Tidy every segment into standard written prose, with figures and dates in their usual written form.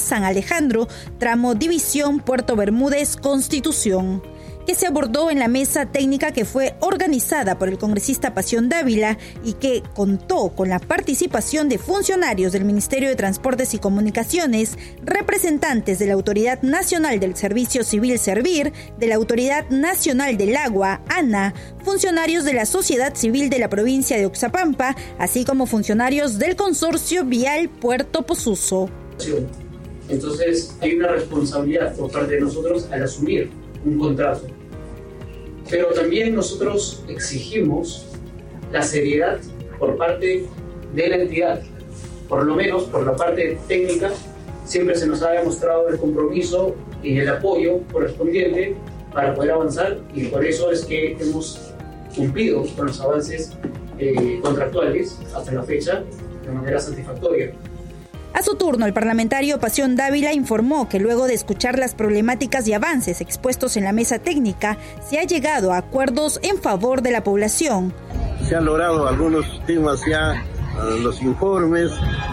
San Alejandro, tramo División Puerto Bermúdez, Constitución, que se abordó en la mesa técnica que fue organizada por el congresista Pasión Dávila y que contó con la participación de funcionarios del Ministerio de Transportes y Comunicaciones, representantes de la Autoridad Nacional del Servicio Civil Servir, de la Autoridad Nacional del Agua, ANA, funcionarios de la sociedad civil de la provincia de Oxapampa, así como funcionarios del Consorcio Vial Puerto Posuso. Entonces hay una responsabilidad por parte de nosotros al asumir un contrato. Pero también nosotros exigimos la seriedad por parte de la entidad. Por lo menos por la parte técnica siempre se nos ha demostrado el compromiso y el apoyo correspondiente para poder avanzar, y por eso es que hemos cumplido con los avances contractuales hasta la fecha de manera satisfactoria. A su turno, el parlamentario Pasión Dávila informó que luego de escuchar las problemáticas y avances expuestos en la mesa técnica, se ha llegado a acuerdos en favor de la población. Se han logrado algunos temas ya, los informes,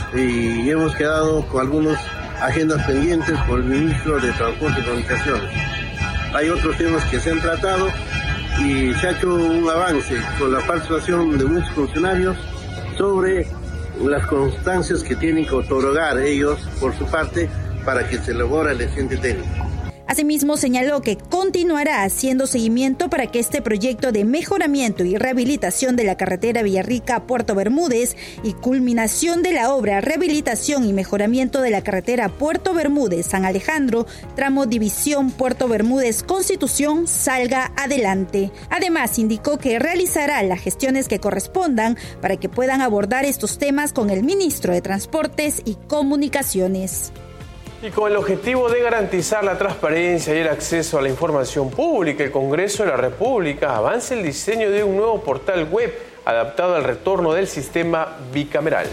y hemos quedado con algunas agendas pendientes por el ministro de Transporte y Comunicaciones. Hay otros temas que se han tratado y se ha hecho un avance con la participación de muchos funcionarios sobre las constancias que tienen que otorgar ellos por su parte para que se elabore el expediente técnico. Asimismo, señaló que continuará haciendo seguimiento para que este proyecto de mejoramiento y rehabilitación de la carretera Villarrica-Puerto Bermúdez y culminación de la obra rehabilitación y mejoramiento de la carretera Puerto Bermúdez-San Alejandro, tramo División Puerto Bermúdez-Constitución, salga adelante. Además, indicó que realizará las gestiones que correspondan para que puedan abordar estos temas con el ministro de Transportes y Comunicaciones. Y con el objetivo de garantizar la transparencia y el acceso a la información pública, el Congreso de la República avanza el diseño de un nuevo portal web adaptado al retorno del sistema bicameral.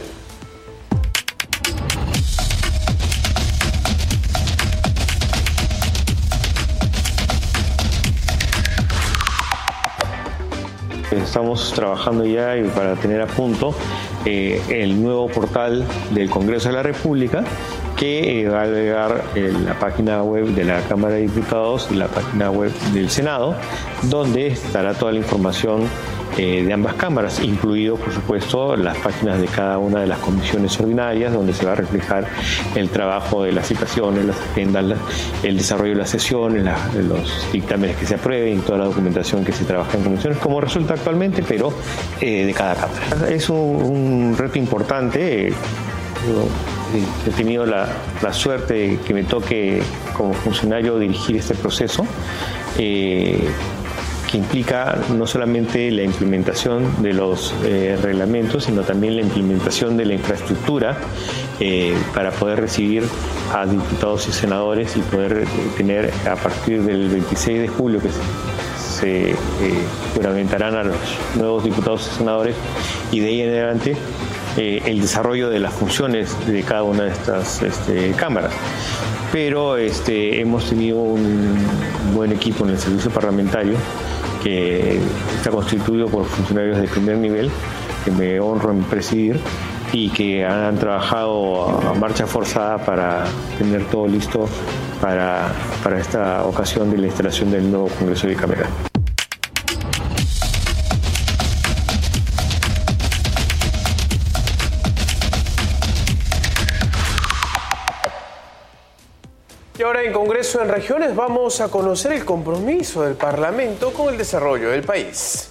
Estamos trabajando ya para tener a punto el nuevo portal del Congreso de la República, que va a agregar la página web de la Cámara de Diputados y la página web del Senado, donde estará toda la información de ambas cámaras, incluido, por supuesto, las páginas de cada una de las comisiones ordinarias, donde se va a reflejar el trabajo de las citaciones, las agendas, el desarrollo de las sesiones, los dictámenes que se aprueben y toda la documentación que se trabaja en comisiones, como resulta actualmente, pero de cada cámara. Es un reto importante. He tenido la suerte de que me toque como funcionario dirigir este proceso, que implica no solamente la implementación de los reglamentos, sino también la implementación de la infraestructura para poder recibir a diputados y senadores y poder tener a partir del 26 de julio que se juramentarán a los nuevos diputados y senadores, y de ahí en adelante el desarrollo de las funciones de cada una de estas cámaras. Pero hemos tenido un buen equipo en el servicio parlamentario que está constituido por funcionarios de primer nivel, que me honro en presidir, y que han trabajado a marcha forzada para tener todo listo para esta ocasión de la instalación del nuevo Congreso bicameral. Y ahora en Congreso en Regiones vamos a conocer el compromiso del Parlamento con el desarrollo del país.